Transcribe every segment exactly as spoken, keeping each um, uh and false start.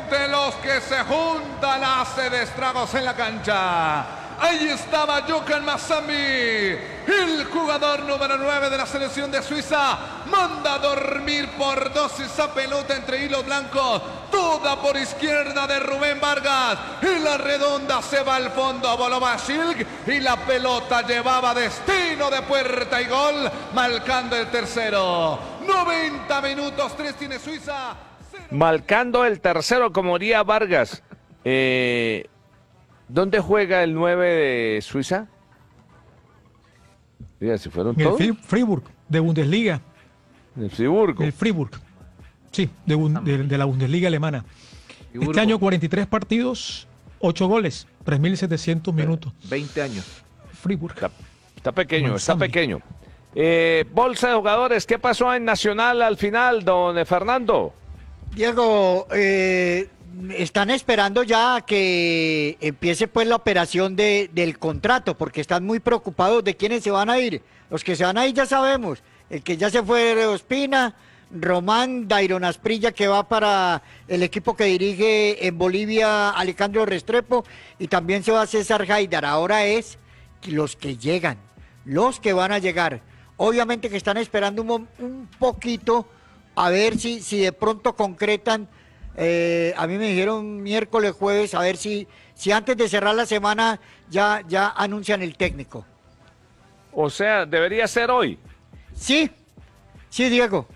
de los que se juntan hace de estragos en la cancha. Ahí estaba Gökhan Masami, el jugador número nueve de la selección de Suiza. Manda a dormir por dos esa pelota entre hilos blancos. Toda por izquierda de Rubén Vargas. Y la redonda se va al fondo. Voló Basilk y la pelota llevaba destino de puerta y gol, marcando el tercero. noventa minutos, tres tiene Suiza. Marcando el tercero, como diría Vargas. Eh... ¿Dónde juega el nueve de Suiza? Mira, si fueron todos. En el Friburg, de Bundesliga. En el Friburgo. El Friburg. Sí, de, de, de la Bundesliga alemana. Friburgo. Este año cuarenta y tres partidos, ocho goles, tres mil setecientos minutos. veinte años. Friburg. Está, está pequeño, está pequeño. Eh, bolsa de jugadores, ¿qué pasó en Nacional al final, don Fernando? Diego, eh... están esperando ya que empiece pues la operación de, del contrato, porque están muy preocupados de quiénes se van a ir. Los que se van a ir ya sabemos, el que ya se fue de Ospina, Román Dairon Asprilla, que va para el equipo que dirige en Bolivia Alejandro Restrepo, y también se va César Haidar. Ahora es los que llegan, los que van a llegar. Obviamente que están esperando un, un poquito a ver si, si de pronto concretan. Eh, a mí me dijeron miércoles, jueves, a ver si, si antes de cerrar la semana ya, ya anuncian el técnico. O sea, debería ser hoy. Sí, sí, Diego.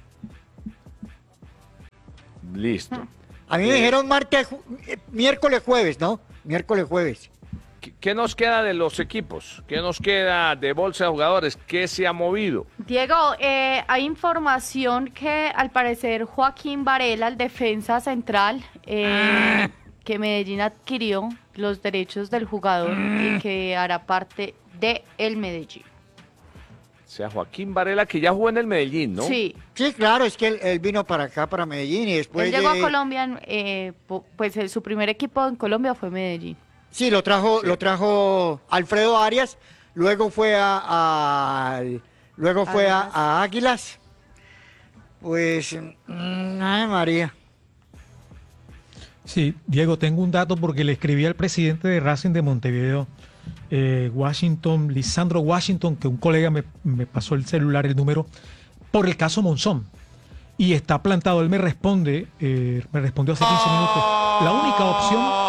Listo. A mí eh, me dijeron martes, miércoles, jueves, ¿no? Miércoles, jueves. ¿Qué nos queda de los equipos? ¿Qué nos queda de bolsa de jugadores? ¿Qué se ha movido? Diego, eh, hay información que al parecer Joaquín Varela, el defensa central, eh, que Medellín adquirió los derechos del jugador y que hará parte de el Medellín. O sea, Joaquín Varela, que ya jugó en el Medellín, ¿no? Sí. Sí, claro, es que él, él vino para acá, para Medellín, y después Él llegó de... a Colombia, eh, pues eh, su primer equipo en Colombia fue Medellín. Sí, lo trajo, sí. lo trajo Alfredo Arias, luego fue a, a luego fue a, a Águilas. Pues, ay María. Sí, Diego, tengo un dato porque le escribí al presidente de Racing de Montevideo, eh, Washington, Lisandro Washington, que un colega me, me pasó el celular, el número, por el caso Monzón. Y está plantado, él me responde, eh, me respondió hace quince minutos, la única opción